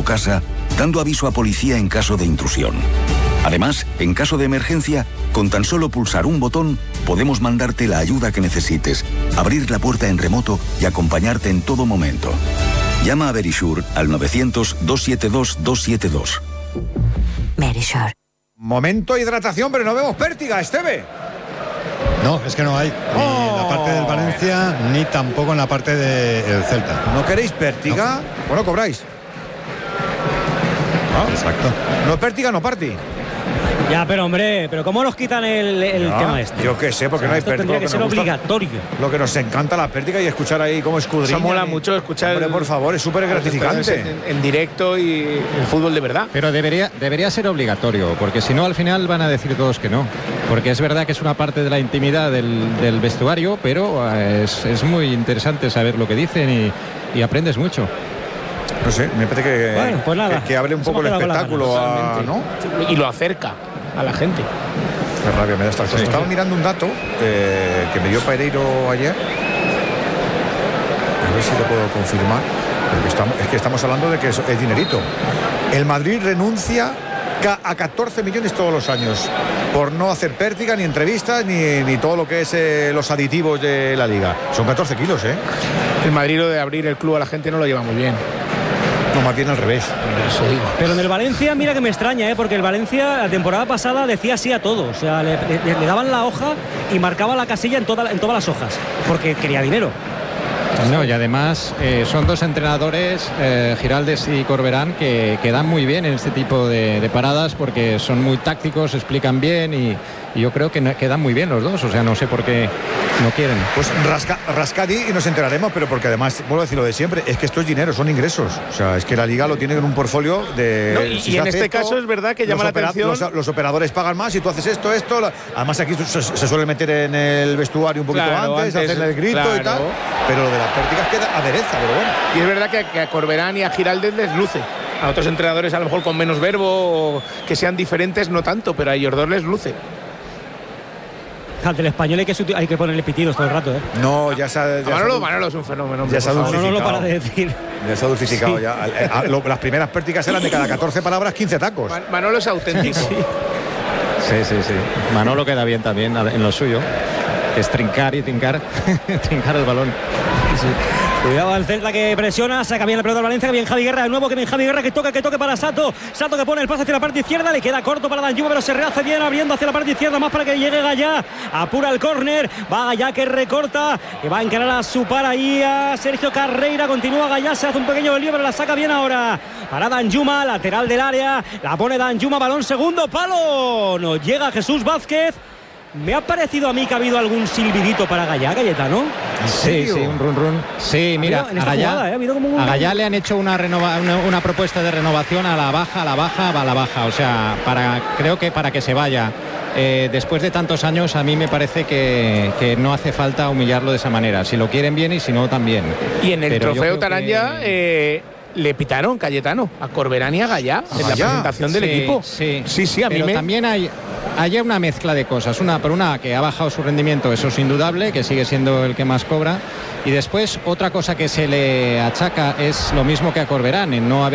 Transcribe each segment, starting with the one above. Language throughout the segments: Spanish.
casa, dando aviso a policía en caso de intrusión. Además, en caso de emergencia, con tan solo pulsar un botón, podemos mandarte la ayuda que necesites, abrir la puerta en remoto y acompañarte en todo momento. Llama a Verisure al 900-272-272. Verisure. Momento hidratación, pero no vemos Pértiga, Esteve. No, es que no hay. Ni en la parte del Valencia, ni tampoco en la parte del Celta. ¿No queréis Pértiga? No. Bueno, cobráis. ¿Ah? Exacto. No Pértiga, no Party. Ya, pero hombre, pero ¿cómo nos quitan el tema este? Yo qué sé, porque no hay Esto Pértiga. tendría que ser obligatorio. Lo que nos encanta la Pértiga y escuchar ahí cómo escudriña. Eso mola mucho escuchar. Hombre, por favor, es súper gratificante. En directo y el fútbol de verdad. Pero debería ser obligatorio, porque si no al final van a decir todos que no. Porque es verdad que es una parte de la intimidad del vestuario, pero es muy interesante saber lo que dicen y aprendes mucho. No sé, me parece que, bueno, pues nada, que abre un poco el espectáculo, ¿no? Y lo acerca a la gente. Qué rabia me da estas cosas. Estaba mirando un dato que me dio Pereiro ayer. A ver si lo puedo confirmar. Porque es que estamos hablando de que es dinerito. El Madrid renuncia a 14 millones todos los años por no hacer Pértiga, ni entrevistas, ni todo lo que es los aditivos de la liga. Son 14 kilos, ¿eh? El Madrid, lo de abrir el club a la gente, no lo lleva muy bien. No, más bien al revés. Eso digo. Pero en el Valencia, mira que me extraña, porque el Valencia la temporada pasada decía sí a todo. O sea, le daban la hoja y marcaba la casilla en todas las hojas, porque quería dinero. No, y además son dos entrenadores, Giraldez y Corberán, que dan muy bien en este tipo de paradas, porque son muy tácticos, explican bien y yo creo que quedan muy bien los dos. O sea, no sé por qué no quieren. Pues rascadí y nos enteraremos, pero porque además, vuelvo a decir lo de siempre, es que esto es dinero, son ingresos. O sea, es que la liga lo tiene en un portfolio de... No, y en este caso es verdad que llama la atención... Los operadores pagan más y tú haces esto. Además aquí se suele meter en el vestuario un poquito antes, hacer el grito y tal. Pero lo de las pértigas queda adereza, pero bueno. Y es verdad que a Corberán y a Giraldez les luce. A otros entrenadores a lo mejor con menos verbo o que sean diferentes no tanto, pero a ellos dos les luce. Al del Español hay que ponerle pitidos todo el rato, ¿eh? No, ya Manolo es un fenómeno. Ya se ha dulcificado. No lo para de decir. Ya se ha dulcificado. Sí. Ya. Las primeras pértigas eran de cada 14 palabras, 15 tacos. Manolo es auténtico. Sí. Manolo queda bien también en lo suyo, que es trincar y trincar el balón. Sí. Cuidado al Celta que presiona, saca bien la pelota al Valencia, que bien Javi Guerra de nuevo, que bien Javi Guerra que toque para Sato que pone el pase hacia la parte izquierda, le queda corto para Danjuma, pero se rehace bien abriendo hacia la parte izquierda, más para que llegue Gallá, apura el córner, va Gallá que recorta, que va a encarar a su par ahí a Sergio Carreira, continúa Gallá, se hace un pequeño lío, pero la saca bien ahora para Danjuma, lateral del área, la pone Danjuma, balón segundo palo, no llega Jesús Vázquez. Me ha parecido a mí que ha habido algún silbidito para Gallá, Cayetano. Sí, un run. Sí, mira, a Gallá le han hecho una propuesta de renovación a la baja. O sea, creo que para que se vaya. Después de tantos años, a mí me parece que no hace falta humillarlo de esa manera. Si lo quieren bien y si no, también. Y en el trofeo Taranja... le pitaron, Cayetano, a Corberán y a Gallá en la presentación del equipo. Sí, a mí también hay una mezcla de cosas. Por una que ha bajado su rendimiento, eso es indudable, que sigue siendo el que más cobra. Y después, otra cosa que se le achaca es lo mismo que a Corberán, en no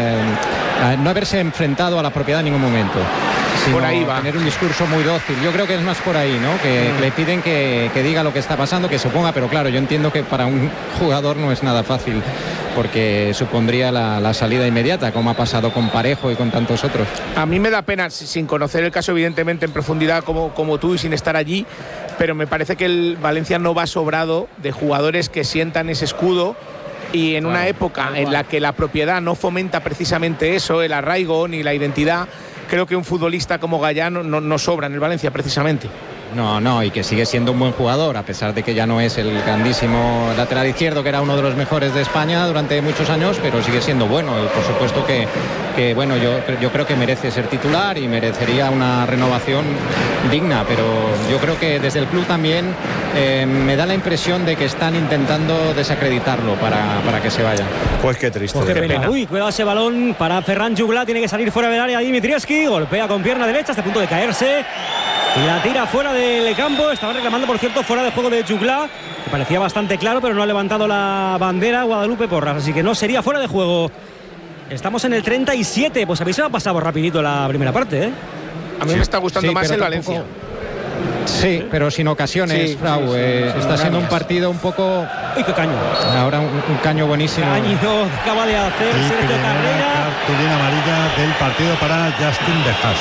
haberse enfrentado a la propiedad en ningún momento. Por ahí va. Tener un discurso muy dócil. Yo creo que es más por ahí, ¿no? Que le piden que diga lo que está pasando, que se oponga, pero claro, yo entiendo que para un jugador no es nada fácil, porque supondría la salida inmediata, como ha pasado con Parejo y con tantos otros. A mí me da pena, sin conocer el caso evidentemente en profundidad como tú y sin estar allí, pero me parece que el Valencia no va sobrado de jugadores que sientan ese escudo. Y en una época en la que la propiedad no fomenta precisamente eso, el arraigo ni la identidad, creo que un futbolista como Gallá no sobra en el Valencia precisamente. No, y que sigue siendo un buen jugador, a pesar de que ya no es el grandísimo lateral izquierdo, que era uno de los mejores de España durante muchos años, pero sigue siendo bueno. Y por supuesto que bueno, yo creo que merece ser titular y merecería una renovación digna, pero yo creo que desde el club también me da la impresión de que están intentando desacreditarlo para que se vaya. Pues qué triste. Pues qué pena. Uy, cuidado ese balón para Ferran Jugla, tiene que salir fuera del área Dimitrievski, golpea con pierna derecha hasta el punto de caerse. Y la tira fuera del campo. Estaba reclamando, por cierto, fuera de juego de Jugla, que parecía bastante claro, pero no ha levantado la bandera Guadalupe Porras, así que no sería fuera de juego. Estamos en el 37. Pues a mí se me ha pasado rapidito la primera parte, ¿eh? A mí me está gustando más el Valencia. Sí, pero sin ocasiones, Frau. Está siendo un partido un poco... ¡Uy, qué caño! Ahora un caño buenísimo. Caño acaba de hacer Sergio Carrera. Cartulina amarilla del partido para Justin de Haas.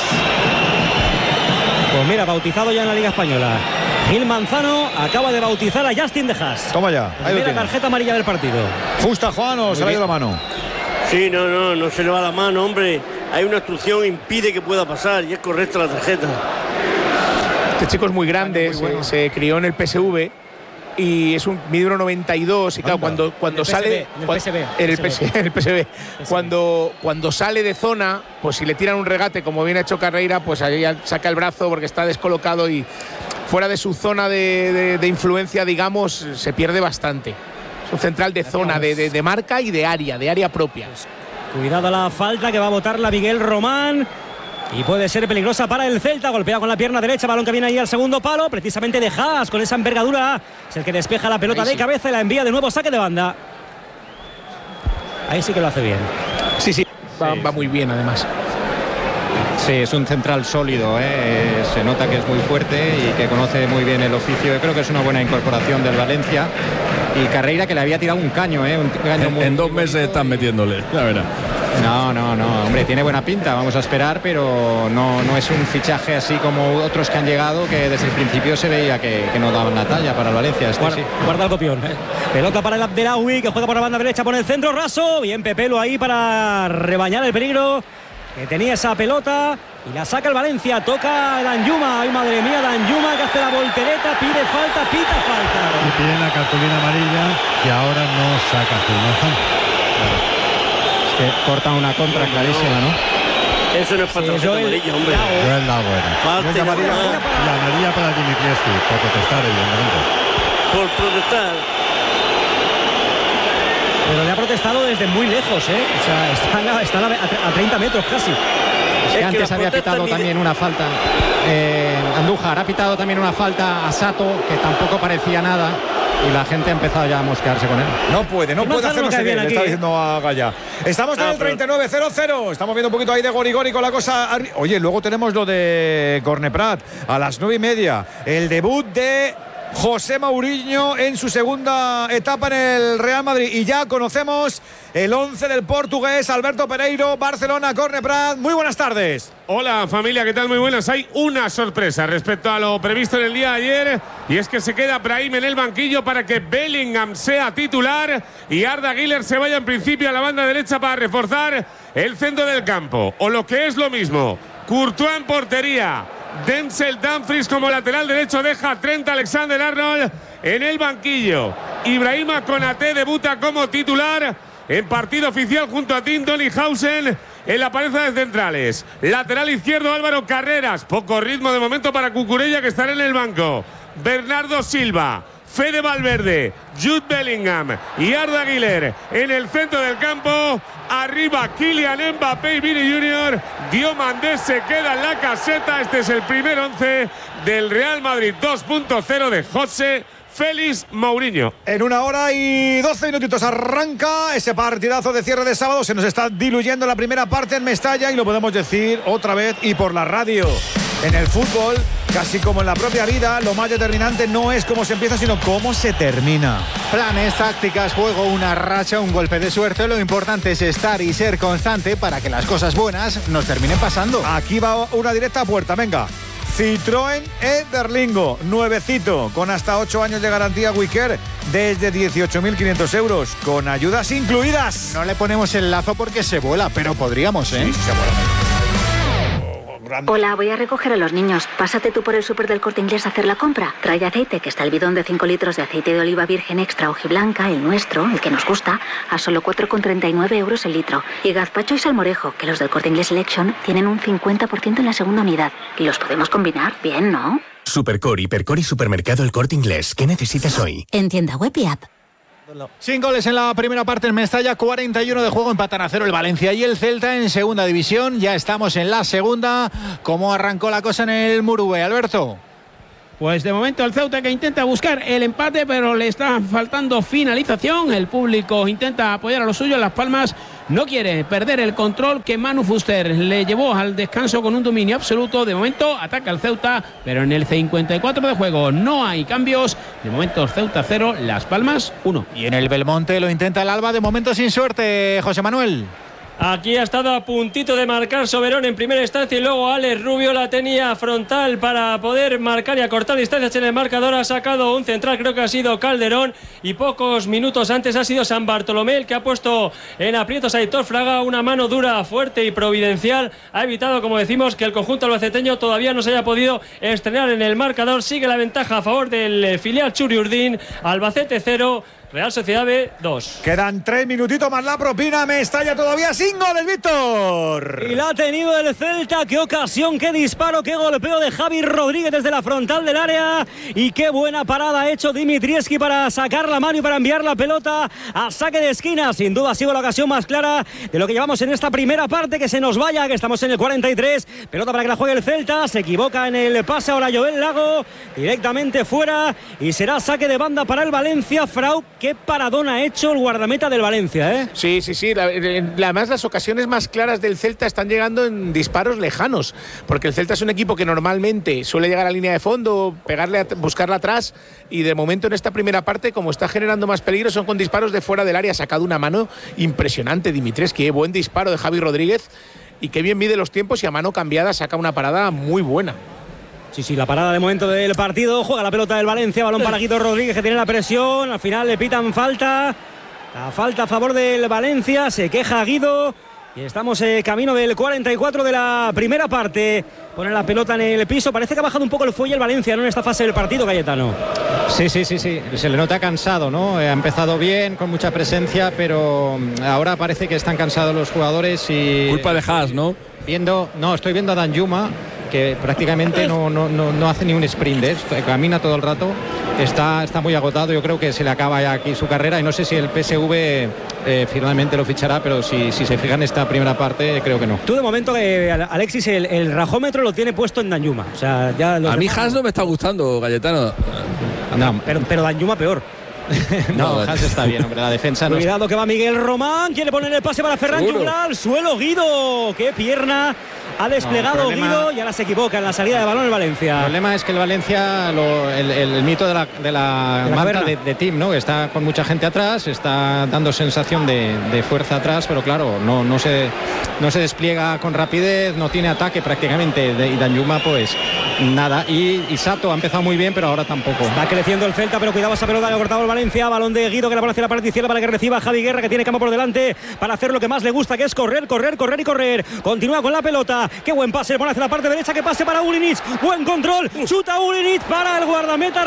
Pues mira, bautizado ya en la Liga Española. Gil Manzano acaba de bautizar a Justin de Haas. Toma ya. Primera tarjeta amarilla del partido. ¿Justa, Juan, o se le ha ido la mano? Sí, no se le va la mano, hombre. Hay una obstrucción, impide que pueda pasar y es correcta la tarjeta. Este chico es muy grande, se crió en el PSV y es un mide 1,92 y claro, cuando sale en el PSV, cuando sale de zona, pues si le tiran un regate como bien ha hecho Carreira, pues ahí saca el brazo porque está descolocado y fuera de su zona de influencia, digamos, se pierde bastante. Es un central de zona, de marca y de área propia. Cuidado a la falta que va a botarla Miguel Román. Y puede ser peligrosa para el Celta. Golpea con la pierna derecha, balón que viene ahí al segundo palo. Precisamente de Haas, con esa envergadura. Es el que despeja la pelota de cabeza y la envía de nuevo saque de banda. Ahí sí que lo hace bien. Sí. Va muy bien además. Sí, es un central sólido, se nota que es muy fuerte y que conoce muy bien el oficio. Yo creo que es una buena incorporación del Valencia. Y Carreira, que le había tirado un caño, un caño muy, en 2 meses están metiéndole, la verdad. No, hombre, tiene buena pinta, vamos a esperar, pero no es un fichaje así como otros que han llegado, que desde el principio se veía que no daban la talla para el Valencia. Guarda el copión. Pelota para el Abdelawi, que juega por la banda derecha, pone el centro raso. Bien Pepelo ahí para rebañar el peligro que tenía esa pelota. Y la saca el Valencia, toca el Danjuma. Ay, madre mía, Danjuma que hace la voltereta, pide falta, pita falta. Y pide la cartulina amarilla que ahora no saca Gil Manzano. Es que corta una contra clarísima, ¿no? Eso no es para tarjeta amarilla, hombre. Joel Lago era. Falta la amarilla para Dimitrievski, por protestar, evidentemente. Por protestar. Pero le ha protestado desde muy lejos, O sea, están a 30 metros casi. Es que antes había pitado también una falta. Andújar ha pitado también una falta a Sato, que tampoco parecía nada. Y la gente ha empezado ya a mosquearse con él. No puede hacerlo bien, le está diciendo a Gaya. Estamos en el 39-0-0. Estamos viendo un poquito ahí de Gorigori con la cosa. Oye, luego tenemos lo de Corneprat a las 9:30. El debut de José Mourinho en su segunda etapa en el Real Madrid. Y ya conocemos el 11 del portugués Alberto Pereiro, Barcelona, Corneprat. Muy buenas tardes. Hola familia, ¿qué tal? Muy buenas. Hay una sorpresa respecto a lo previsto en el día de ayer, y es que se queda Brahim en el banquillo para que Bellingham sea titular y Arda Güler se vaya en principio a la banda derecha para reforzar el centro del campo. O lo que es lo mismo, Courtois en portería, Denzel Dumfries como lateral derecho, deja a Trent Alexander-Arnold en el banquillo. Ibrahima Konaté debuta como titular en partido oficial junto a Tim Donninghausen en la pareja de centrales. Lateral izquierdo Álvaro Carreras, poco ritmo de momento para Cucurella, que estará en el banco. Bernardo Silva, Fede Valverde, Jude Bellingham y Arda Güler en el centro del campo. Arriba Kylian Mbappé y Vini Junior. Diomandé se queda en la caseta. Este es el primer 11 del Real Madrid 2.0 de José Félix Mourinho. En 1 hora y 12 minutitos arranca ese partidazo de cierre de sábado. Se nos está diluyendo la primera parte en Mestalla y lo podemos decir otra vez y por la radio. En el fútbol, casi como en la propia vida, lo más determinante no es cómo se empieza, sino cómo se termina. Planes, tácticas, juego, una racha, un golpe de suerte. Lo importante es estar y ser constante para que las cosas buenas nos terminen pasando. Aquí va una directa a puerta, venga. Citroën Berlingo, nuevecito, con hasta 8 años de garantía Wicker, desde 18.500 euros, con ayudas incluidas. No le ponemos el lazo porque se vuela, pero podríamos, ¿eh? Sí, se vuela. Hola, voy a recoger a los niños. Pásate tú por el súper del Corte Inglés a hacer la compra. Trae aceite, que está el bidón de 5 litros de aceite de oliva virgen extra hojiblanca, el nuestro, el que nos gusta, a solo 4,39 euros el litro. Y gazpacho y salmorejo, que los del Corte Inglés Selection tienen un 50% en la segunda unidad. Y los podemos combinar bien, ¿no? Supercore, Hipercore y Supermercado El Corte Inglés. ¿Qué necesitas hoy? En tienda web y app. Sin goles en la primera parte en Mestalla, 41 de juego, empatan a 0 el Valencia y el Celta en segunda división. Ya estamos en la segunda. ¿Cómo arrancó la cosa en el Murube, Alberto? Pues de momento el Ceuta, que intenta buscar el empate, pero le está faltando finalización. El público intenta apoyar a los suyos. Las palmas no quiere perder el control que Manu Fuster le llevó al descanso con un dominio absoluto. De momento ataca el Ceuta, pero en el 54 de juego no hay cambios. De momento Ceuta 0, Las Palmas 1. Y en el Belmonte lo intenta el Alba, de momento sin suerte, José Manuel. Aquí ha estado a puntito de marcar Soberón en primera instancia y luego Alex Rubio la tenía frontal para poder marcar y acortar distancias en el marcador. Ha sacado un central, creo que ha sido Calderón, y pocos minutos antes ha sido San Bartolomé el que ha puesto en aprietos a Aitor Fraga. Una mano dura, fuerte y providencial ha evitado, como decimos, que el conjunto albaceteño todavía no se haya podido estrenar en el marcador. Sigue la ventaja a favor del filial Churi Urdin. Albacete 0, Real Sociedad B 2. Quedan 3 minutitos más la propina. Mestalla todavía sin goles, Víctor. Y la ha tenido el Celta. Qué ocasión, qué disparo, qué golpeo de Javi Rodríguez desde la frontal del área. Y qué buena parada ha hecho Dimitrievski para sacar la mano y para enviar la pelota a saque de esquina. Sin duda ha sido la ocasión más clara de lo que llevamos en esta primera parte. Que se nos vaya, que estamos en el 43. Pelota para que la juegue el Celta. Se equivoca en el pase ahora Joel Lago. Directamente fuera. Y será saque de banda para el Valencia. Frau. Qué paradón ha hecho el guardameta del Valencia, ¿eh? Sí. Además, las ocasiones más claras del Celta están llegando en disparos lejanos, porque el Celta es un equipo que normalmente suele llegar a línea de fondo, buscarla atrás, y de momento en esta primera parte, como está generando más peligro, son con disparos de fuera del área. Ha sacado una mano impresionante Dimitrievski, buen disparo de Javi Rodríguez, y qué bien mide los tiempos, y a mano cambiada saca una parada muy buena. Sí, la parada de momento del partido. Juega la pelota del Valencia, balón para Guido Rodríguez, que tiene la presión. Al final le pitan falta. La falta a favor del Valencia. Se queja Guido. Y estamos camino del 44 de la primera parte. Pone la pelota en el piso. Parece que ha bajado un poco el fuelle el Valencia, ¿no?, en esta fase del partido, Cayetano. Sí. Se le nota cansado, ¿no? Ha empezado bien, con mucha presencia, pero ahora parece que están cansados los jugadores y... Culpa de Haas, ¿no? Estoy viendo a Danjuma, que prácticamente no hace ni un sprint, camina todo el rato, está muy agotado. Yo creo que se le acaba ya aquí su carrera, y no sé si el PSV finalmente lo fichará, pero si se fijan en esta primera parte, creo que no. Tú de momento, Alexis, el rajómetro lo tiene puesto en Danjuma. O sea, ya a mí Haas no me está gustando, Cayetano. No, pero Danjuma peor. No, Haas está bien, hombre, la defensa no. Cuidado que va Miguel Román, quiere poner el pase para Ferran Juglar, suelo Guido, qué pierna ha desplegado Guido, y ahora se equivoca en la salida de balón el Valencia. El problema es que el Valencia, el mito de la manta de Tim, ¿no?, que está con mucha gente atrás, está dando sensación de fuerza atrás, pero claro, no se despliega con rapidez, no tiene ataque prácticamente, y Danjuma pues nada. Y Sato ha empezado muy bien, pero ahora tampoco. Está creciendo el Celta, pero cuidado, esa pelota que ha cortado el Valencia. Balón de Guido, que la pone hacia la parte izquierda para que reciba Javi Guerra, que tiene campo por delante para hacer lo que más le gusta, que es correr. Continúa con la pelota. Qué buen pase, le pone hacia la parte derecha, que pase para Ulinic. Buen control, chuta Ulinic para el guardameta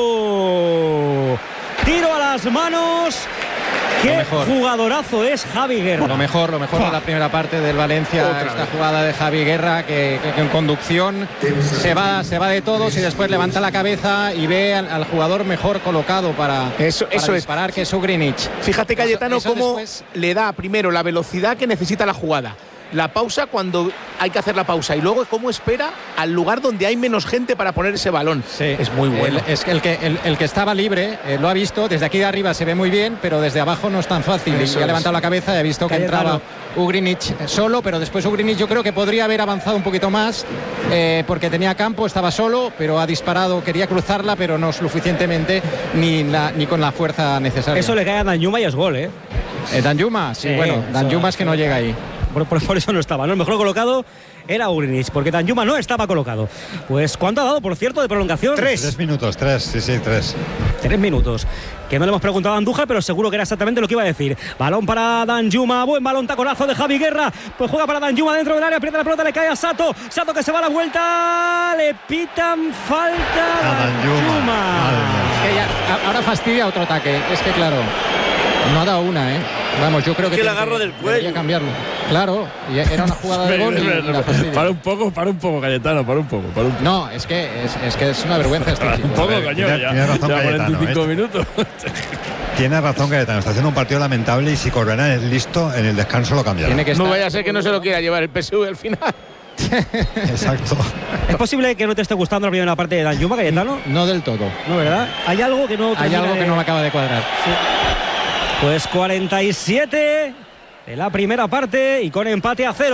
Radu. Tiro a las manos. Qué jugadorazo es Javi Guerra. Lo mejor de la primera parte del Valencia, esta jugada de Javi Guerra, que en conducción se va de todos y después levanta la cabeza y ve al jugador mejor colocado para disparar, que es Ugrinic. Fíjate, Cayetano, cómo le da primero la velocidad que necesita la jugada, la pausa cuando hay que hacer la pausa, y luego cómo espera al lugar donde hay menos gente para poner ese balón. Sí. Es muy bueno. Es que el que estaba libre lo ha visto, desde aquí de arriba se ve muy bien, pero desde abajo no es tan fácil. Y ha levantado la cabeza y ha visto que entraba Ugrinic solo, pero después Ugrinic yo creo que podría haber avanzado un poquito más, porque tenía campo, estaba solo, pero ha disparado, quería cruzarla, pero no suficientemente, ni con la fuerza necesaria. Eso le cae a Danjuma y es gol, ¿eh? Danjuma, Danjuma es que no llega ahí. Por eso no estaba, ¿no? El mejor colocado era Ugrinic, porque Danjuma no estaba colocado. Pues, ¿cuánto ha dado, por cierto, de prolongación? 3 minutos, 3. 3 minutos. Que no le hemos preguntado a Andújar, pero seguro que era exactamente lo que iba a decir. Balón para Danjuma, buen balón, taconazo de Javi Guerra. Pues juega para Danjuma dentro del área, aprieta la pelota, le cae a Sato. Sato que se va a la vuelta, le pitan falta a Danjuma. Es que ya, ahora fastidia otro ataque, es que claro, no ha dado una, Vamos, yo creo que la agarra del cuello. Cambiarlo. Claro, y era una jugada de gol. Para un poco, Cayetano, para un poco. No, es que es una vergüenza este chico. Un poco, coño, tiene razón, ya Cayetano, 45 minutos. Tiene razón, Cayetano, está haciendo un partido lamentable, y si Corberán es listo, en el descanso lo cambiará. No vaya a ser que no se lo quiera llevar el PSV al final. Exacto. ¿Es posible que no te esté gustando la primera parte de Danjuma, Cayetano? No del todo. No, ¿verdad? Hay algo que no me acaba de cuadrar. Sí. Pues 47 de la primera parte y con empate a 0.